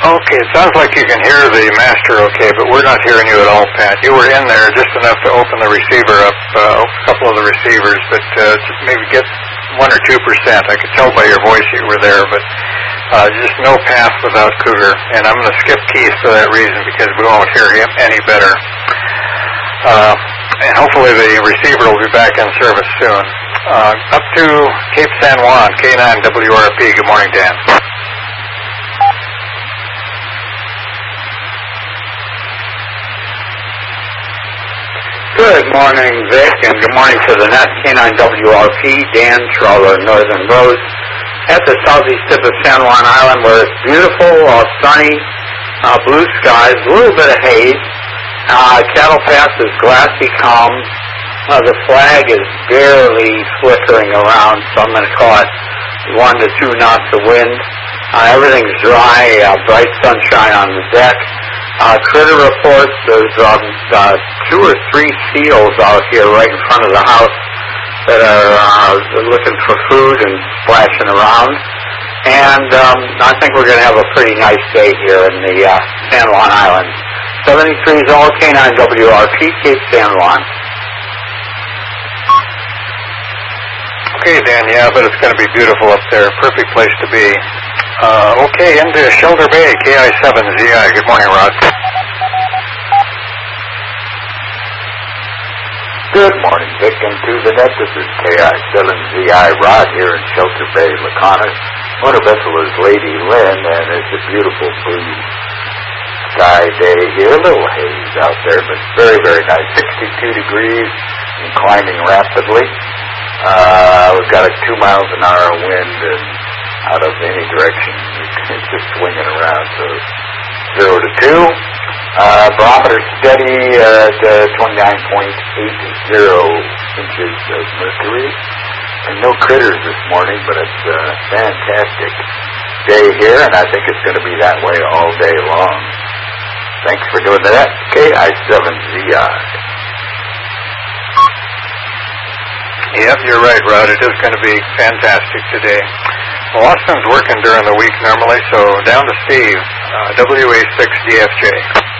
Okay, it sounds like you can hear the master okay, but we're not hearing you at all, Pat. You were in there just enough to open the receiver up, a couple of the receivers, but maybe get 1 or 2%. I could tell by your voice you were there, but just no path without Cougar. And I'm going to skip Keith for that reason because we won't hear him any better. And hopefully the receiver will be back in service soon. Up to Cape San Juan, K9 WRP. Good morning, Dan. Good morning, Vic, and good morning to the net. K9 WRP, Dan, Trawler, Northern Rose, at the southeast tip of San Juan Island, where it's beautiful, sunny, blue skies, a little bit of haze. Cattle Pass is glassy calm. The flag is barely flickering around, so I'm going to call it 1 to 2 knots of wind. Everything's dry, bright sunshine on the deck. Critter reports, there's 2 or 3 seals out here right in front of the house that are looking for food and splashing around. And I think we're going to have a pretty nice day here in the San Juan Islands. 73 is all K9 WRP, Cape San Juan. Okay, Dan, yeah, but it's going to be beautiful up there. Perfect place to be. Okay, into Shelter Bay, KI7ZI. Good morning, Rod. Good morning, Vic, and to the net. This is KI7ZI Rod here in Shelter Bay, Laconis. Motor vessel is Lady Lynn, and it's a beautiful blue sky day here. A little haze out there, but very, very nice. 62 degrees and climbing rapidly. We've got a 2 miles an hour wind, and out of any direction, it's just swinging around, so 0 to 2. Barometer steady at 29.80 inches of mercury. And no critters this morning, but it's a fantastic day here, and I think it's going to be that way all day long. Thanks for doing that. KI7ZI. Yep, you're right, Rod. It is going to be fantastic today. Well, Austin's working during the week normally, so down to Steve, WA6DFJ.